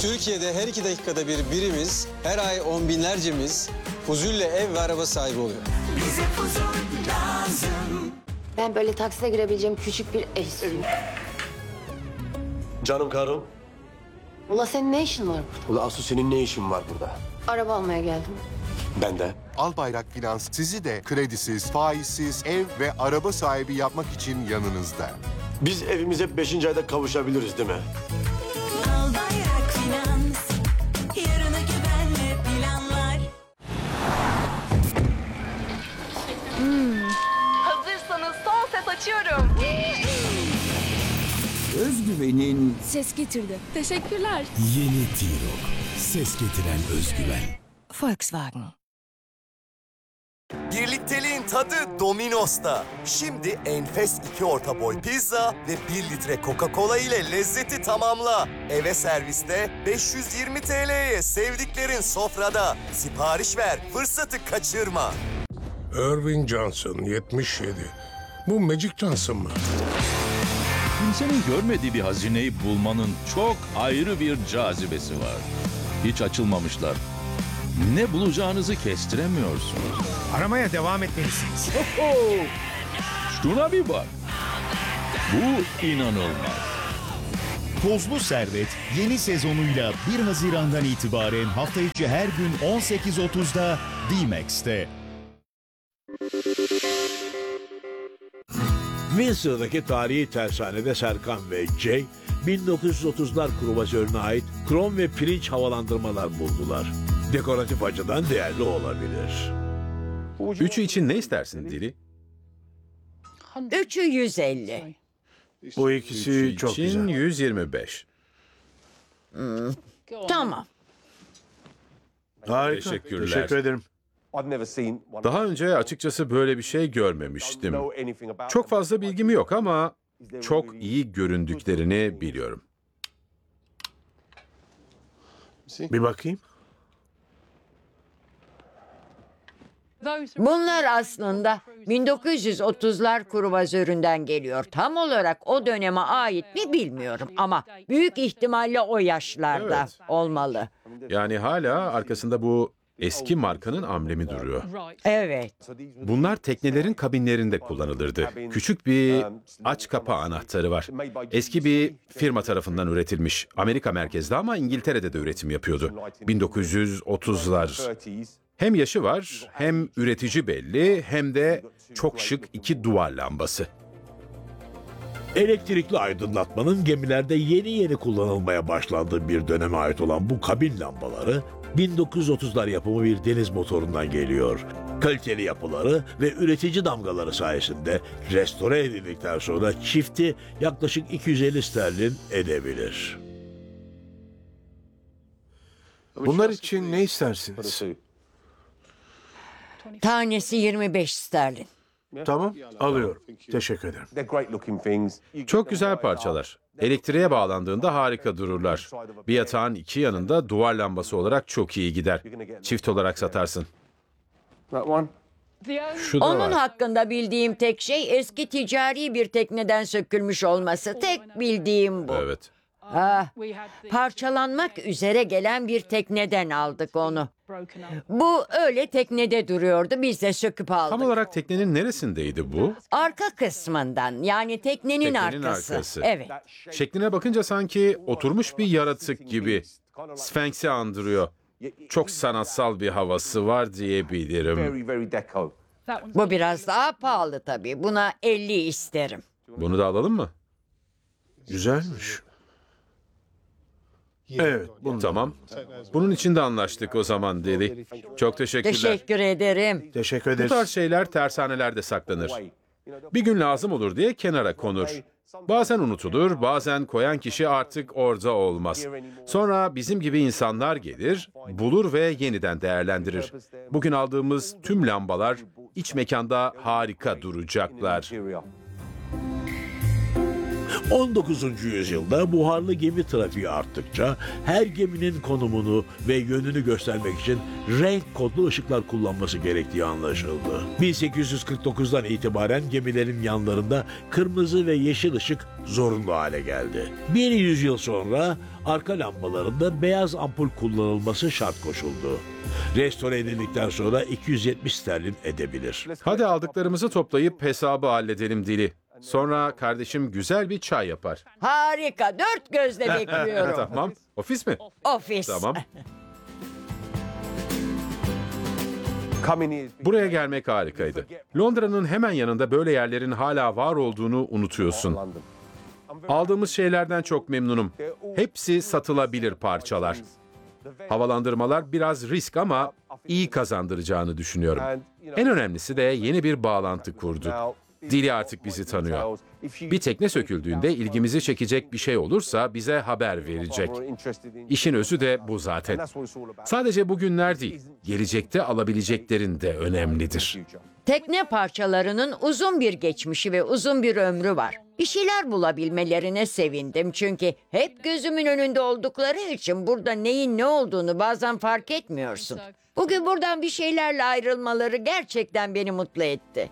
Türkiye'de her 2 dakikada bir birimiz, her ay on binlercemiz Fuzul'le ev ve araba sahibi oluyor. Bize huzur lazım. Ben böyle takside girebileceğim küçük bir ev istiyorum. Canım karım. Ula senin ne işin var burada? Ula Asu senin ne işin var burada? Araba almaya geldim. Ben de. Albayrak Finans sizi de kredisiz, faizsiz ev ve araba sahibi yapmak için yanınızda. Biz evimize 5. ayda kavuşabiliriz değil mi? Albayrak Finans. Yarına güvenle planlar. Hazırsanız son set açıyorum. Özgüven'in Ses getirdi. Teşekkürler. yeni T-Roc. Ses getiren özgüven. Volkswagen. Birlikteliğin tadı Domino's'ta. Şimdi enfes 2 orta boy pizza ve 1 litre Coca-Cola ile lezzeti tamamla. Eve serviste 520 TL'ye sevdiklerin sofrada. Sipariş ver, fırsatı kaçırma. Irving Johnson, 77. Bu Magic Johnson mı? Kimsenin görmediği bir hazineyi bulmanın çok ayrı bir cazibesi var. Hiç açılmamışlar. Ne bulacağınızı kestiremiyorsunuz. Aramaya devam etmelisiniz. Şuna bir bak. Bu inanılmaz. Tozlu Servet yeni sezonuyla 1 Haziran'dan itibaren hafta içi her gün 18.30'da D-Max'te. Windsor'daki tarihi tersanede Serkan ve Jay, 1930'lar kruvazörüne ait krom ve pirinç havalandırmalar buldular. Dekoratif açıdan değerli olabilir. Üçü için ne istersin Dili? 3'ü 150. Bu ikisi çok için güzel. 125. Tamam. Harika. Teşekkürler. Teşekkür ederim. Daha önce açıkçası böyle bir şey görmemiştim. Çok fazla bilgim yok ama çok iyi göründüklerini biliyorum. Bir bakayım. Bunlar aslında 1930'lar kruvazöründen geliyor. Tam olarak o döneme ait mi bilmiyorum ama büyük ihtimalle o yaşlarda Evet. olmalı. Yani hala arkasında bu eski markanın amblemi duruyor. Evet. Bunlar teknelerin kabinlerinde kullanılırdı. Küçük bir aç kapa anahtarı var. Eski bir firma tarafından üretilmiş. Amerika merkezli ama İngiltere'de de üretim yapıyordu. 1930'lar. Hem yaşı var, hem üretici belli, hem de çok şık 2 duvar lambası. Elektrikli aydınlatmanın gemilerde yeni kullanılmaya başlandığı bir döneme ait olan bu kabin lambaları 1930'lar yapımı bir deniz motorundan geliyor. Kaliteli yapıları ve üretici damgaları sayesinde restore edildikten sonra çifti yaklaşık 250 sterlin edebilir. Bunlar için ne istersiniz? Tanesi 25 sterlin. Tamam, alıyorum. Teşekkür ederim. Çok güzel parçalar. Elektriğe bağlandığında harika dururlar. Bir yatağın 2 yanında duvar lambası olarak çok iyi gider. Çift olarak satarsın. Şu da Onun var. hakkında bildiğim tek şey eski ticari bir tekneden sökülmüş olması. Tek bildiğim bu. Evet. Parçalanmak üzere gelen bir tekneden aldık onu. Bu öyle teknede duruyordu, biz de söküp aldık. Tam olarak teknenin neresindeydi bu? Arka kısmından, yani teknenin arkası. Evet. Şekline bakınca sanki oturmuş bir yaratık gibi. Sphinx'i andırıyor. Çok sanatsal bir havası var diyebilirim. Bu biraz daha pahalı tabii. Buna 50 isterim. Bunu da alalım mı? Güzelmiş. Evet, Tamam. Bunun için de anlaştık o zaman Deli. Çok teşekkürler. Teşekkür ederim. Teşekkür Bu ederiz. tarz şeyler tersanelerde saklanır. Bir gün lazım olur diye kenara konur. Bazen unutulur, bazen koyan kişi artık orada olmaz. Sonra bizim gibi insanlar gelir, bulur ve yeniden değerlendirir. Bugün aldığımız tüm lambalar iç mekanda harika duracaklar. 19. yüzyılda buharlı gemi trafiği arttıkça her geminin konumunu ve yönünü göstermek için renk kodlu ışıklar kullanması gerektiği anlaşıldı. 1849'dan itibaren gemilerin yanlarında kırmızı ve yeşil ışık zorunlu hale geldi. Bir yüzyıl sonra arka lambalarında beyaz ampul kullanılması şart koşuldu. Restore edildikten sonra 270 sterlin edebilir. Hadi aldıklarımızı toplayıp hesabı halledelim Dili. Sonra kardeşim güzel bir çay yapar. Harika, dört gözle bekliyorum. Tamam. Ofis mi? Ofis. Tamam. Buraya gelmek harikaydı. Londra'nın hemen yanında böyle yerlerin hala var olduğunu unutuyorsun. Aldığımız şeylerden çok memnunum. Hepsi satılabilir parçalar. Havalandırmalar biraz risk ama iyi kazandıracağını düşünüyorum. En önemlisi de yeni bir bağlantı kurduk. Dili artık bizi tanıyor. Bir tekne söküldüğünde ilgimizi çekecek bir şey olursa bize haber verecek. İşin özü de bu zaten. Sadece bugünler değil, gelecekte alabileceklerin de önemlidir. Tekne parçalarının uzun bir geçmişi ve uzun bir ömrü var. Bir şeyler bulabilmelerine sevindim çünkü hep gözümün önünde oldukları için burada neyin ne olduğunu bazen fark etmiyorsun. Bugün buradan bir şeylerle ayrılmaları gerçekten beni mutlu etti.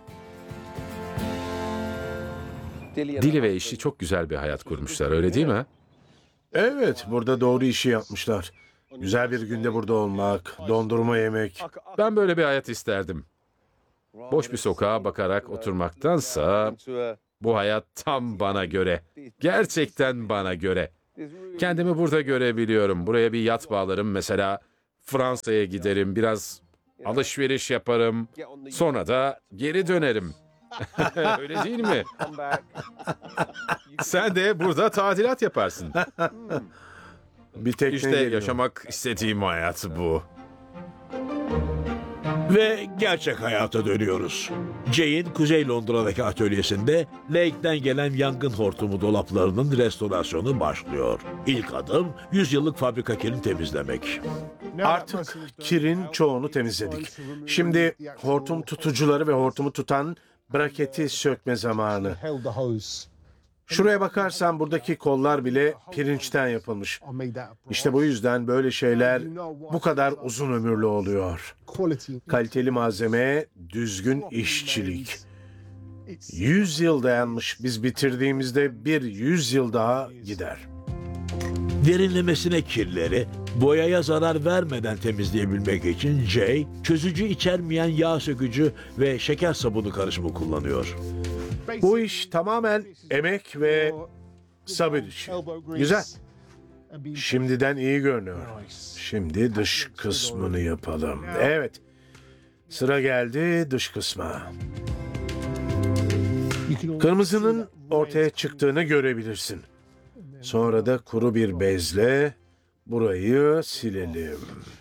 Dili ve eşi çok güzel bir hayat kurmuşlar, öyle değil mi? Evet, burada doğru işi yapmışlar. Güzel bir günde burada olmak, dondurma yemek. Ben böyle bir hayat isterdim. Boş bir sokağa bakarak oturmaktansa bu hayat tam bana göre. Gerçekten bana göre. Kendimi burada görebiliyorum. Buraya bir yat bağlarım mesela. Fransa'ya giderim, biraz alışveriş yaparım. Sonra da geri dönerim. Öyle değil mi? Sen de burada tadilat yaparsın. Bir tekne İşte geliyor. yaşamak istediğim hayat bu. Ve gerçek hayata dönüyoruz. Jay'in Kuzey Londra'daki atölyesinde Lake'den gelen yangın hortumu dolaplarının restorasyonu başlıyor. İlk adım 100 yıllık fabrika kirini temizlemek. Artık kirin çoğunu temizledik. Şimdi hortum tutucuları ve hortumu tutan braketi sökme zamanı. Şuraya bakarsan buradaki kollar bile pirinçten yapılmış. İşte bu yüzden böyle şeyler bu kadar uzun ömürlü oluyor. Kaliteli malzeme, düzgün işçilik. 100 yıl dayanmış. Biz bitirdiğimizde bir 100 yıl daha gider. Derinlemesine kirleri boyaya zarar vermeden temizleyebilmek için Jay, çözücü içermeyen yağ sökücü ve şeker sabunu karışımı kullanıyor. Bu iş tamamen emek ve sabır işi. Güzel. Şimdiden iyi görünüyor. Şimdi dış kısmını yapalım. Evet. Sıra geldi dış kısma. Kırmızının ortaya çıktığını görebilirsin. Sonra da kuru bir bezle burayı silelim.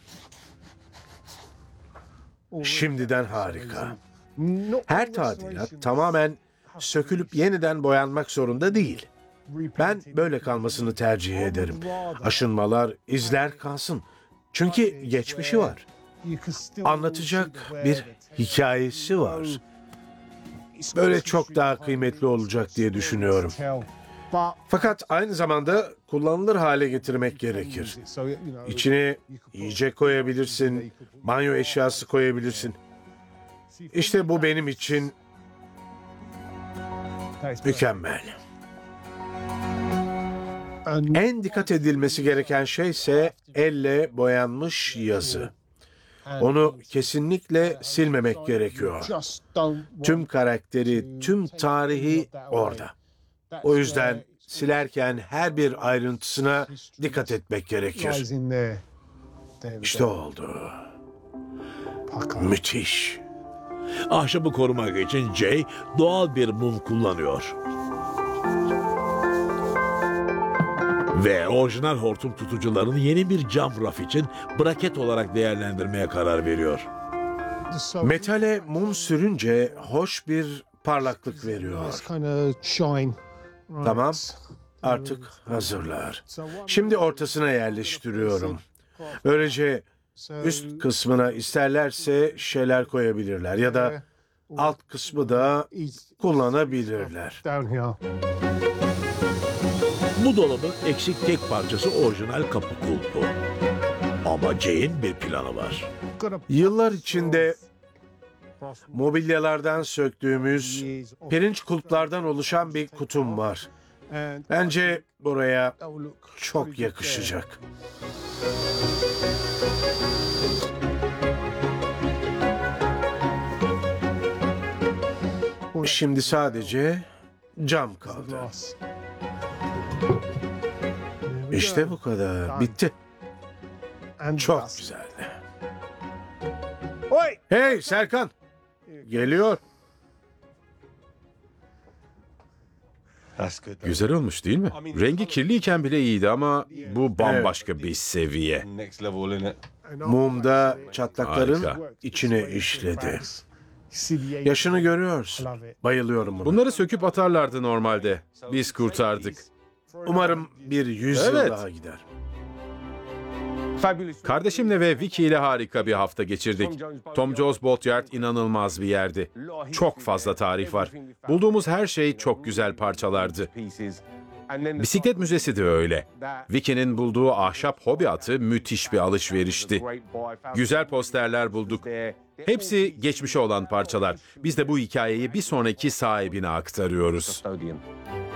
Şimdiden harika. Her tadilat tamamen sökülüp yeniden boyanmak zorunda değil. Ben böyle kalmasını tercih ederim. Aşınmalar, izler kalsın. Çünkü geçmişi var. Anlatacak bir hikayesi var. Böyle çok daha kıymetli olacak diye düşünüyorum. Fakat aynı zamanda kullanılır hale getirmek gerekir. İçine yiyecek koyabilirsin, banyo eşyası koyabilirsin. İşte bu benim için mükemmel. En dikkat edilmesi gereken şey ise elle boyanmış yazı. Onu kesinlikle silmemek gerekiyor. Tüm karakteri, tüm tarihi orada. O yüzden silerken her bir ayrıntısına dikkat etmek gerekir. İşte oldu. Müthiş. Ahşabı korumak için Jay doğal bir mum kullanıyor. Ve orijinal hortum tutucularını yeni bir cam raf için braket olarak değerlendirmeye karar veriyor. Metale mum sürünce hoş bir parlaklık veriyor. Tamam, artık hazırlar. Şimdi ortasına yerleştiriyorum. Böylece üst kısmına isterlerse şeyler koyabilirler ya da alt kısmı da kullanabilirler. Bu dolabın eksik tek parçası orijinal kapı kulpu. Ama Jay'in bir planı var. Yıllar içinde mobilyalardan söktüğümüz pirinç kulplardan oluşan bir kutum var. Bence buraya çok yakışacak. Şimdi sadece cam kaldı. İşte bu kadar. Bitti. Çok güzel. Hey Serkan. Geliyor. Güzel olmuş değil mi? Rengi kirliyken bile iyiydi ama bu bambaşka bir seviye. Mumda çatlakların Harika. içine işledi. Yaşını görüyorsun. Bayılıyorum buna. Bunları söküp atarlardı normalde. Biz kurtardık. Umarım bir 100 yıl Evet. daha gider. Kardeşimle ve Vicky ile harika bir hafta geçirdik. Tom Jones Boatyard inanılmaz bir yerdi. Çok fazla tarih var. Bulduğumuz her şey çok güzel parçalardı. Bisiklet müzesi de öyle. Vicky'nin bulduğu ahşap hobi atı müthiş bir alışverişti. Güzel posterler bulduk. Hepsi geçmişe olan parçalar. Biz de bu hikayeyi bir sonraki sahibine aktarıyoruz.